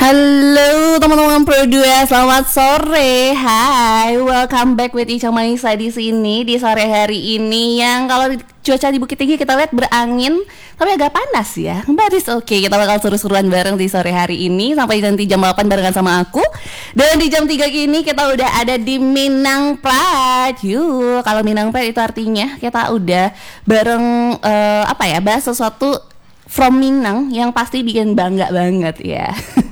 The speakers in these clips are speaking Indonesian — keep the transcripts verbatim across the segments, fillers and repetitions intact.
Halo teman-teman Pro dua, selamat sore. Hai, welcome back with Ica Maisa di sini di sore hari ini yang kalau cuaca di Bukit Tinggi kita lihat berangin, tapi agak panas ya. Baris oke, okay. Kita bakal seru-seruan bareng di sore hari ini sampai nanti jam delapan barengan sama aku. Dan di jam tiga kini kita udah ada di Minang Pride. Yuk, kalau Minang Pride itu artinya kita udah bareng uh, apa ya, bahas sesuatu from Minang yang pasti bikin bangga banget ya.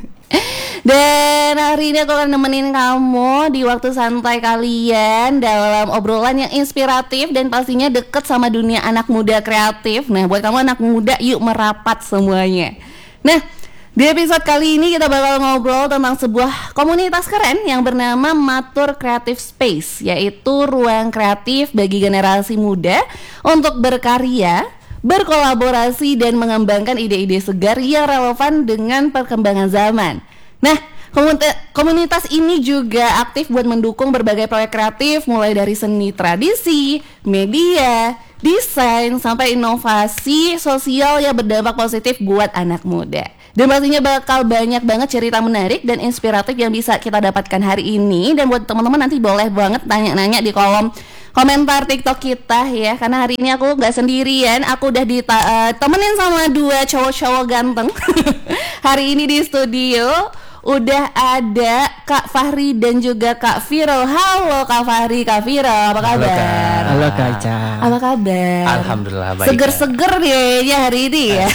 Dan hari ini aku akan nemenin kamu di waktu santai kalian dalam obrolan yang inspiratif dan pastinya deket sama dunia anak muda kreatif. Nah, buat kamu anak muda, yuk merapat semuanya. Nah, di episode kali ini kita bakal ngobrol tentang sebuah komunitas keren yang bernama Matur Creative Space, yaitu ruang kreatif bagi generasi muda untuk berkarya, berkolaborasi dan mengembangkan ide-ide segar yang relevan dengan perkembangan zaman. Nah, komunitas ini juga aktif buat mendukung berbagai proyek kreatif mulai dari seni tradisi, media, desain, sampai inovasi sosial yang berdampak positif buat anak muda. Dan pastinya bakal banyak banget cerita menarik dan inspiratif yang bisa kita dapatkan hari ini. Dan buat teman-teman nanti boleh banget tanya-nanya di kolom komentar TikTok kita ya. Karena hari ini aku gak sendirian, aku udah ditemenin sama dua cowok-cowok ganteng. Hari ini di studio udah ada Kak Fahri dan juga Kak Viral. Halo Kak Fahri, Kak Viral, apa kabar? Halo Kak. Halo Kak Ica. Apa kabar? Alhamdulillah baik. Seger-seger deh ya hari ini ya.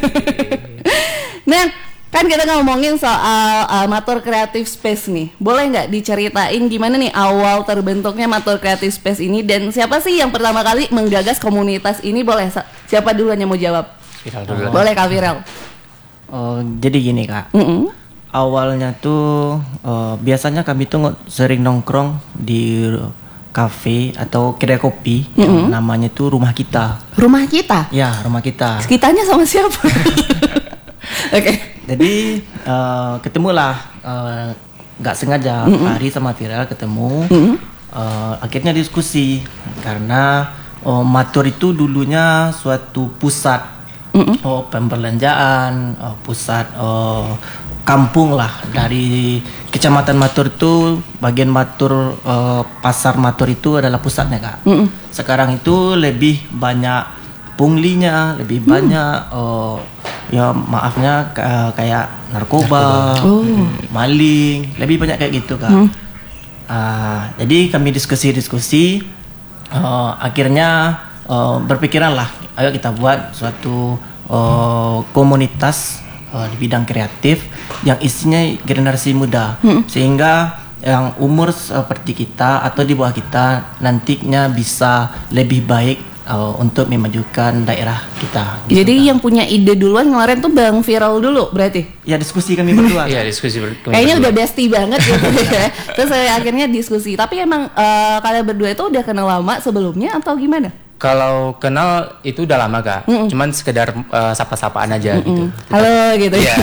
Nah, kan kita ngomongin soal uh, Matur Creative Space nih. Boleh nggak diceritain gimana nih awal terbentuknya Matur Creative Space ini dan siapa sih yang pertama kali menggagas komunitas ini? Boleh siapa duluan yang mau jawab? Viral dulu. Boleh Kak Viral. Oh, jadi gini Kak. Mm-mm. Awalnya tuh uh, biasanya kami tuh sering nongkrong di kafe atau kedai kopi mm-hmm. yang namanya tuh Rumah Kita. Rumah Kita? Ya, Rumah Kita. Kitanya sama siapa? Oke. Okay. Jadi uh, ketemulah uh, nggak sengaja mm-hmm. Fahri sama Viral ketemu. Mm-hmm. Uh, akhirnya diskusi karena uh, Matur itu dulunya suatu pusat mm-hmm. oh, pembelanjaan, uh, pusat uh, kampung lah dari Kecamatan Matur itu bagian Matur uh, Pasar Matur itu adalah pusatnya Kak. Mm-mm. Sekarang itu lebih banyak punglinya, lebih mm. banyak uh, ya maafnya uh, kayak narkoba, oh. maling, lebih banyak kayak gitu Kak. Mm. Uh, jadi kami diskusi-diskusi, uh, akhirnya uh, berpikiran lah, ayo kita buat suatu uh, komunitas di bidang kreatif yang isinya generasi muda hmm. sehingga yang umur seperti kita atau di bawah kita nantinya bisa lebih baik uh, untuk memajukan daerah kita gitu. Jadi kan? Yang punya ide duluan kemarin tuh Bang Viral dulu berarti? Ya diskusi kami berdua. Iya diskusi ber- kayaknya berdua. Udah bestie banget gitu ya. Terus saya akhirnya diskusi. Tapi emang uh, kalian berdua itu udah kenal lama sebelumnya atau gimana? Kalau kenal itu udah lama Kak, Mm-mm. cuman sekedar uh, sapa-sapaan aja Mm-mm. gitu. Halo gitu ya.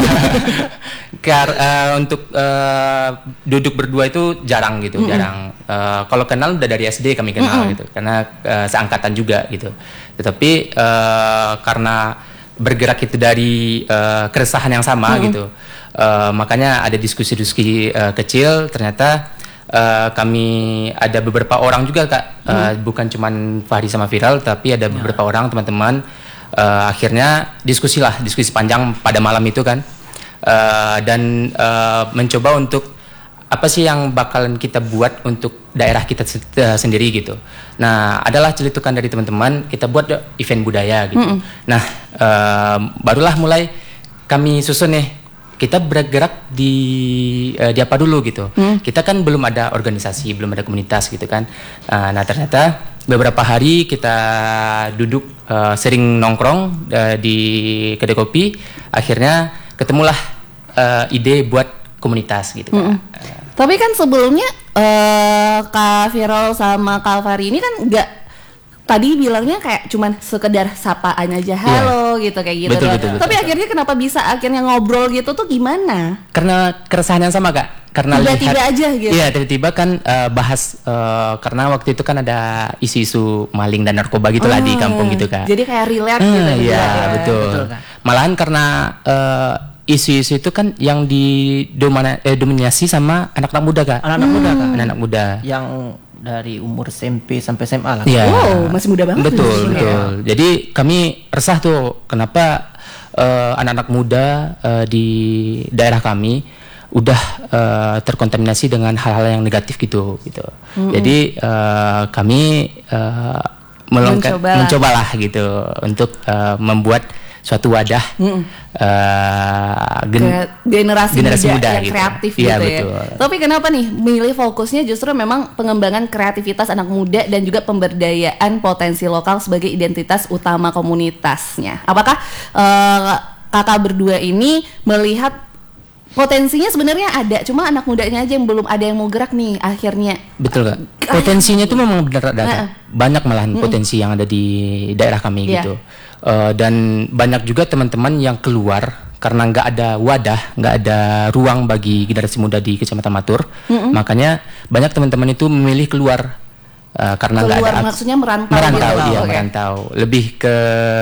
Kar uh, untuk uh, duduk berdua itu jarang gitu, Mm-mm. jarang. Uh, kalau kenal udah dari S D kami kenal Mm-mm. gitu, karena uh, seangkatan juga gitu. Tetapi uh, karena bergerak itu dari uh, keresahan yang sama Mm-mm. gitu, uh, makanya ada diskusi-diskusi uh, kecil. Ternyata Uh, kami ada beberapa orang juga Kak, uh, hmm. bukan cuman Fahri sama Viral, tapi ada beberapa ya. orang teman-teman. Uh, akhirnya diskusi lah, diskusi panjang pada malam itu kan, uh, dan uh, mencoba untuk apa sih yang bakalan kita buat untuk daerah kita uh, sendiri gitu. Nah, adalah celetukan dari teman-teman, kita buat event budaya gitu. Hmm. Nah, uh, barulah mulai kami susun nih. Kita bergerak di uh, di apa dulu gitu. Hmm. Kita kan belum ada organisasi, belum ada komunitas gitu kan. Uh, nah ternyata beberapa hari kita duduk uh, sering nongkrong uh, di kedai kopi. Akhirnya ketemulah uh, ide buat komunitas gitu kan. Hmm. Uh, Tapi kan sebelumnya uh, Kak Viral sama Kak Fahri ini kan nggak, tadi bilangnya kayak cuman sekedar sapaan aja, halo yeah. gitu kayak gitu. Betul, betul, betul, Tapi betul. akhirnya kenapa bisa akhirnya ngobrol gitu tuh gimana? Karena keresahan yang sama Kak. Karena tiba-tiba lihat, aja gitu. Iya tiba-tiba kan uh, bahas uh, karena waktu itu kan ada isu-isu maling dan narkoba gitulah oh, di kampung gitu Kak. Jadi kayak relate uh, gitu. Iya ya, betul. betul Malahan karena uh, isu-isu itu kan yang didomina, eh, dominasi sama anak-anak muda kak. Anak-anak muda kak. Anak-anak muda. Yang dari umur S M P sampai S M A lah. Iya. Wow, masih muda banget. Betul, ya. betul. Jadi kami resah tuh kenapa uh, anak-anak muda uh, di daerah kami udah uh, terkontaminasi dengan hal-hal yang negatif gitu, gitu. Mm-hmm. Jadi uh, kami uh, melongkar, mencobalah. mencobalah gitu untuk uh, membuat suatu wadah mm. uh, gen- generasi, generasi muda, muda yang gitu. kreatif Iya, gitu betul. ya. Tapi kenapa nih milih fokusnya justru memang pengembangan kreativitas anak muda dan juga pemberdayaan potensi lokal sebagai identitas utama komunitasnya? Apakah uh, kakak berdua ini melihat potensinya sebenarnya ada, cuma anak mudanya aja yang belum ada yang mau gerak nih akhirnya? Betul kak. Potensinya itu memang benar ada. Nah. Banyak malahan mm-hmm. potensi yang ada di daerah kami yeah. gitu. Uh, dan banyak juga teman-teman yang keluar karena nggak ada wadah, nggak ada ruang bagi generasi muda di Kecamatan Matur. Mm-hmm. Makanya banyak teman-teman itu memilih keluar uh, karena nggak ada. Keluar maksudnya merantau. Merantau gitu. dia Okay. merantau. Lebih ke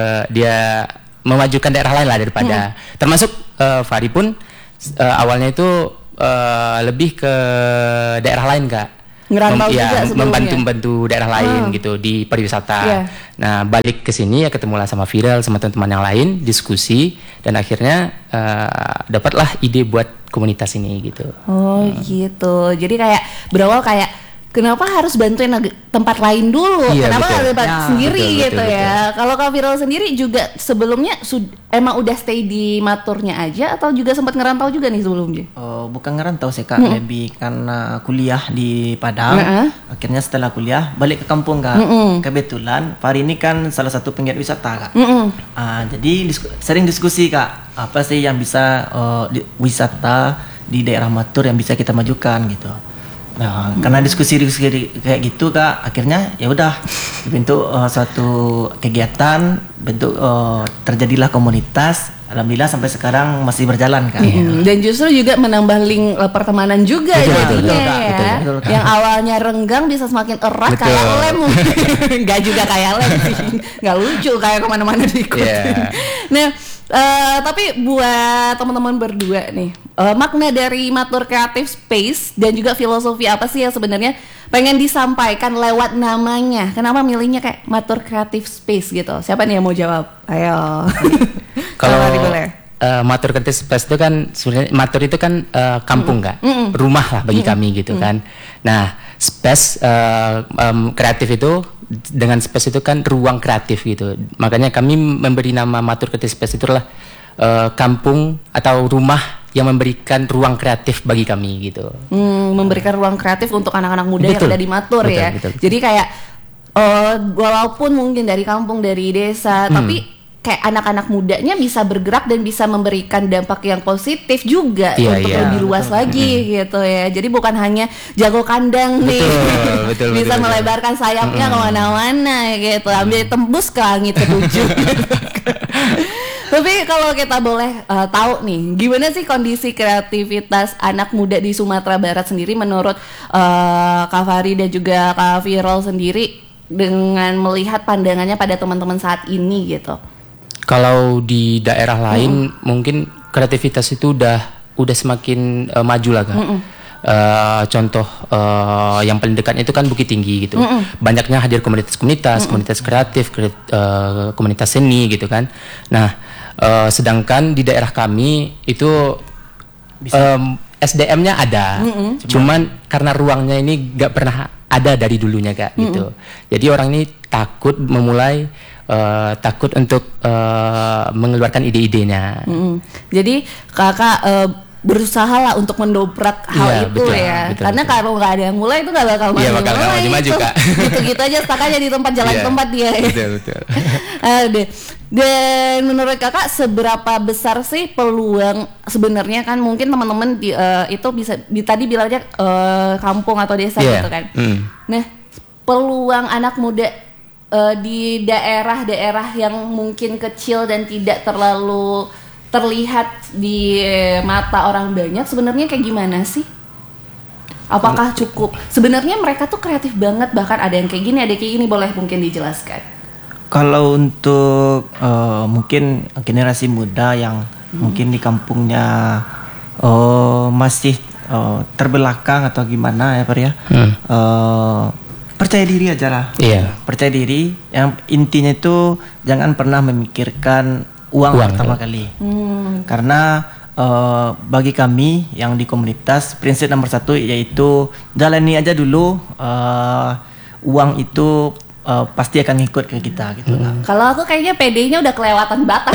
dia memajukan daerah lain lah daripada. Mm-hmm. Termasuk uh, Fahri pun uh, awalnya itu uh, lebih ke daerah lain kak. Ngerantau Mem- juga ya, sebelumnya. membantu-bantu daerah lain ah. gitu di pariwisata. Yeah. Nah balik ke sini ya ketemulah sama Viral sama teman-teman yang lain, diskusi dan akhirnya uh, dapatlah ide buat komunitas ini gitu. Oh hmm. gitu. Jadi kayak berawal kayak kenapa harus bantuin ag- tempat lain dulu? Iya, Kenapa betul. nggak tempat Ya, sendiri betul, gitu betul, ya? Kalau Kak Viral sendiri juga sebelumnya sud- emang udah stay di Maturnya aja atau juga sempat ngerantau juga nih sebelumnya? Oh, bukan ngerantau sih kak, mm-hmm. lebih karena kuliah di Padang. Mm-hmm. Akhirnya setelah kuliah balik ke kampung kak. Mm-hmm. Kebetulan Fahri ini kan salah satu penggiat wisata kak. Mm-hmm. Uh, jadi disku- sering diskusi kak, apa sih yang bisa uh, di- wisata di daerah Matur yang bisa kita majukan gitu. Nah, karena diskusi-diskusi kayak gitu kak, akhirnya ya udah dibentuk uh, suatu kegiatan, bentuk uh, terjadilah komunitas. Alhamdulillah sampai sekarang masih berjalan kak. Mm-hmm. Dan justru juga menambah link uh, pertemanan juga Betul, jadinya betul, ya. Kak. Betul, betul, Kak. Yang awalnya renggang bisa semakin erat Betul. kayak lem. Gak juga kayak lem sih, gak lucu kayak kemana-mana diikutin. Yeah. Nah. Uh, tapi buat teman-teman berdua nih, uh, makna dari Matur Creative Space dan juga filosofi apa sih yang sebenarnya pengen disampaikan lewat namanya? Kenapa milihnya kayak Matur Creative Space gitu? Siapa nih yang mau jawab? Ayo. Kalau uh, Matur Creative Space itu kan sebenarnya Matur itu kan uh, kampung kak, mm-mm. rumah lah bagi mm-mm. kami gitu mm-mm. kan. Nah space uh, um, kreatif itu dengan space itu kan ruang kreatif gitu. Makanya kami memberi nama Matur Creative Space itu adalah uh, kampung atau rumah yang memberikan ruang kreatif bagi kami gitu. Hmm, memberikan ruang kreatif untuk anak-anak muda betul. Yang ada di Matur betul, ya. Betul, betul. Jadi kayak uh, walaupun mungkin dari kampung, dari desa, hmm. tapi kayak anak-anak mudanya bisa bergerak dan bisa memberikan dampak yang positif juga yeah, untuk yeah, lebih luas betul. lagi mm. gitu ya. Jadi bukan hanya jago kandang nih, betul, betul, bisa betul, melebarkan betul. sayapnya mm. kemana-mana gitu, ambil tembus ke langit ketujuh. Tapi kalau kita boleh uh, tahu nih, gimana sih kondisi kreativitas anak muda di Sumatera Barat sendiri menurut uh, Kak Fahri dan juga Kak Viral sendiri dengan melihat pandangannya pada teman-teman saat ini gitu? Kalau di daerah lain mm. mungkin kreativitas itu udah udah semakin uh, maju lah kan. Uh, contoh uh, yang paling dekat itu kan Bukit Tinggi gitu. Mm-mm. Banyaknya hadir komunitas-komunitas, Mm-mm. komunitas kreatif, kreat, uh, komunitas seni gitu kan. Nah, uh, sedangkan di daerah kami itu um, S D M-nya ada, Mm-mm. cuman karena ruangnya ini nggak pernah ada dari dulunya kak gitu. Mm-mm. Jadi orang ini takut memulai. Uh, takut untuk uh, mengeluarkan ide-idenya. Mm-hmm. Jadi kakak uh, berusaha lah untuk mendobrak hal ya, itu betul, ya. betul, Karena betul. kalau nggak ada yang mulai itu nggak bakal maju. Iya bakal nggak maju-maju kak. Gitu-gitu aja stuck aja di tempat jalan yeah, tempat dia. Betul betul. uh, deh. Dan menurut kakak seberapa besar sih peluang sebenarnya kan mungkin teman-teman di, uh, itu bisa di, tadi bilangnya uh, kampung atau desa yeah. gitu kan. Mm. Nah peluang anak muda Uh, di daerah-daerah yang mungkin kecil dan tidak terlalu terlihat di mata orang banyak sebenarnya kayak gimana sih? Apakah cukup? Sebenarnya mereka tuh kreatif banget, bahkan ada yang kayak gini, ada yang kayak gini, boleh mungkin dijelaskan? Kalau untuk uh, mungkin generasi muda yang mungkin di kampungnya oh, masih oh, terbelakang atau gimana ya Pak ya. Hmm. Uh, percaya diri aja lah. Iya. Percaya diri. Yang intinya itu jangan pernah memikirkan uang, uang pertama ya. kali. Hmm. Karena uh, bagi kami yang di komunitas prinsip nomor satu yaitu jalani aja dulu. Uh, uang itu uh, pasti akan ngikut ke kita gitu lah. Hmm. Kalau aku kayaknya P D-nya udah kelewatan batas.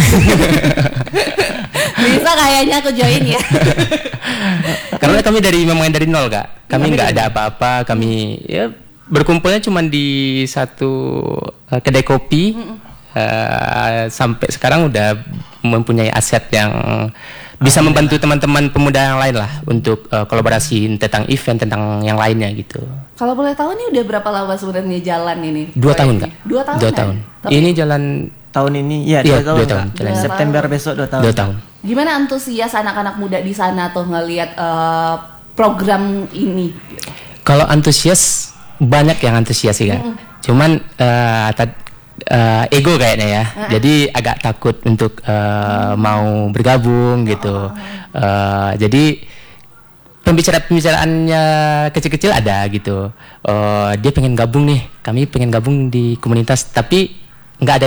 Bisa kayaknya aku join ya. Karena kami dari memang dari nol Kak. Kami nggak ada apa-apa. Kami ya berkumpulnya cuma di satu uh, kedai kopi. Mm-mm. Uh, sampai sekarang udah mempunyai aset yang bisa membantu teman-teman pemuda yang lain lah untuk uh, kolaborasi tentang event, tentang yang lainnya gitu. Kalau boleh tahu nih udah berapa lama sebenarnya jalan ini? Dua tahun Kak. Dua tahun. Dua tahun. Tapi ini jalan tahun ini, ya iya, dua tahun. Dua tahun. Dua September tahun. Besok dua tahun. Dua tahun. Gimana antusias anak-anak muda di sana tuh ngelihat uh, program ini? Kalau antusias banyak yang antusias sih Kak. Mm. Cuman uh, tad- Uh, ego kayaknya ya, uh-huh. jadi agak takut untuk uh, hmm. mau bergabung gitu. Uh, jadi pembicara-pembicaraannya kecil-kecil ada gitu. Uh, dia pengen gabung nih, kami pengen gabung di komunitas, tapi nggak ada